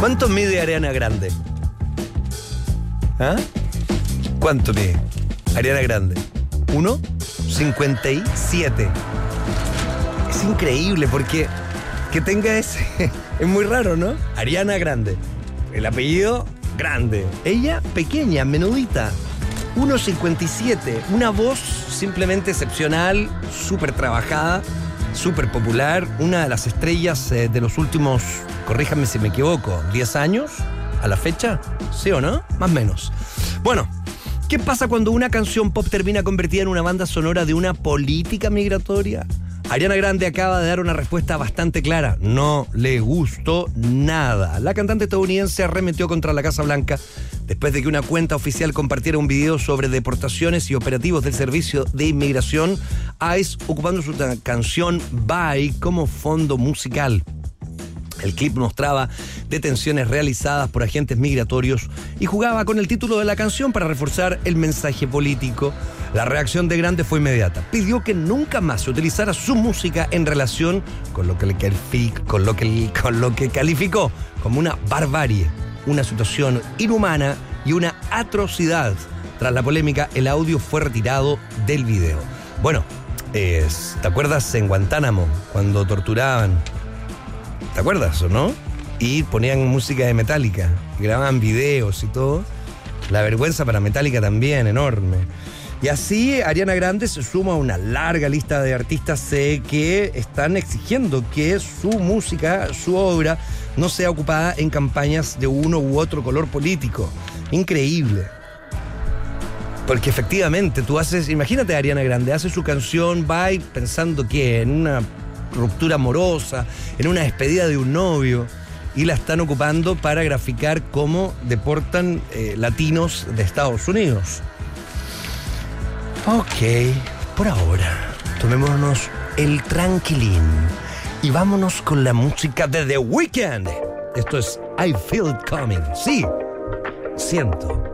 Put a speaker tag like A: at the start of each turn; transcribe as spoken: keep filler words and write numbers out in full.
A: ¿Cuánto mide Ariana Grande? ¿Ah? ¿Cuánto mide Ariana Grande? uno cincuenta y siete. Es increíble porque que tenga ese... Es muy raro, ¿no? Ariana Grande. El apellido, Grande. Ella, pequeña, menudita. uno cincuenta y siete. Una voz simplemente excepcional, súper trabajada, súper popular. Una de las estrellas eh, de los últimos, corríjame si me equivoco, diez años a la fecha. ¿Sí o no? Más o menos. Bueno, ¿qué pasa cuando una canción pop termina convertida en una banda sonora de una política migratoria? Ariana Grande acaba de dar una respuesta bastante clara. No le gustó nada. La cantante estadounidense arremetió contra la Casa Blanca después de que una cuenta oficial compartiera un video sobre deportaciones y operativos del Servicio de Inmigración ICE ocupando su canción Bye como fondo musical. El clip mostraba detenciones realizadas por agentes migratorios y jugaba con el título de la canción para reforzar el mensaje político. La reacción de Grande fue inmediata. Pidió que nunca más se utilizara su música en relación con lo que, le calific- con lo que, con lo que calificó como una barbarie, una situación inhumana y una atrocidad. Tras la polémica, el audio fue retirado del video. Bueno, eh, ¿te acuerdas en Guantánamo cuando torturaban? ¿Te acuerdas o no? Y ponían música de Metallica, grababan videos y todo. La vergüenza para Metallica también, enorme. Y así Ariana Grande se suma a una larga lista de artistas eh, que están exigiendo que su música, su obra, no sea ocupada en campañas de uno u otro color político. Increíble. Porque efectivamente tú haces, imagínate a Ariana Grande, hace su canción Bye pensando que en una ruptura amorosa, en una despedida de un novio, y la están ocupando para graficar cómo deportan eh, latinos de Estados Unidos. Ok, por ahora, tomémonos el tranquilín y vámonos con la música de The Weeknd. Esto es I Feel It Coming. Sí, siento